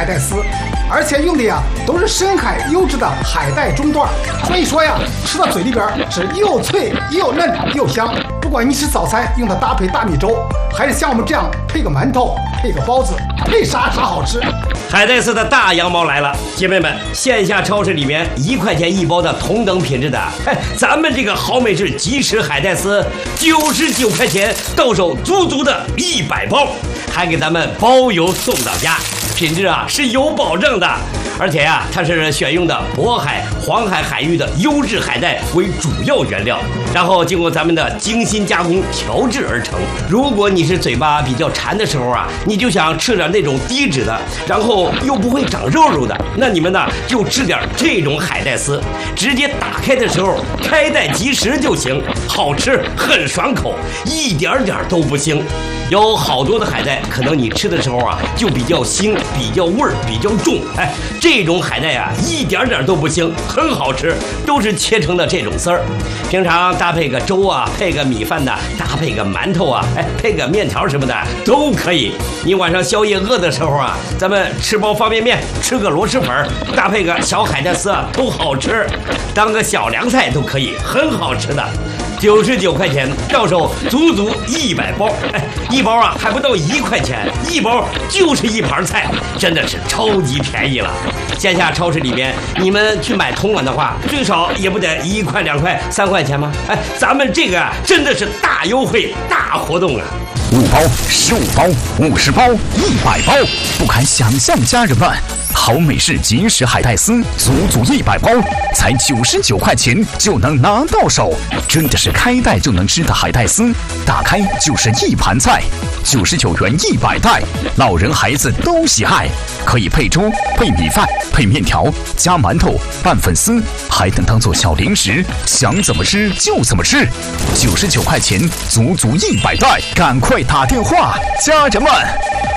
海带丝，而且用的呀都是深海优质的海带中段，所以说呀，吃到嘴里边是又脆又嫩又香。不管你吃早餐用它搭配大米粥，还是像我们这样配个馒头、配个包子，配啥好吃。 海带丝的大羊毛来了，姐妹们，线下超市里面1块钱一包的同等品质的，咱们这个好美式即食海带丝99块钱到手足足的100包，还给咱们包邮送到家，品质啊是有保证的。而且呀，它是选用的渤海、黄海海域的优质海带为主要原料，然后经过咱们的精心加工调制而成。如果你是嘴巴比较馋的时候啊，你就想吃点那种低脂的，然后又不会长肉肉的，那你们呢就吃点这种海带丝，直接打开的时候开袋即食就行，好吃很爽口，一点点都不腥。有好多的海带，可能你吃的时候啊就比较腥，比较味儿比较重，这种海带啊一点点都不腥，很好吃，都是切成的这种丝儿。平常搭配个粥啊，配个米饭的，搭配个馒头啊，配个面条什么的都可以。你晚上宵夜饿的时候啊，咱们吃包方便面，吃个螺蛳粉，搭配个小海带丝啊，都好吃，当个小凉菜都可以，很好吃的。99块钱到手足足100包，一包啊还不到1块钱，一包就是一盘菜，真的是超级便宜了。线下超市里边，你们去买铜碗的话，最少也不得1块、2块、3块钱吗？咱们这个啊真的是大优惠、大活动啊 ！5包、15包、50包、100包，不敢想象，家人们！好美式即食海带丝足足100包，才99块钱就能拿到手，真的是开袋就能吃的海带丝，打开就是一盘菜，99元100袋，老人孩子都喜爱，可以配粥、配米饭、配面条、加馒头、拌粉丝，还能当做小零食，想怎么吃就怎么吃。99块钱足足100袋，赶快打电话，家人们！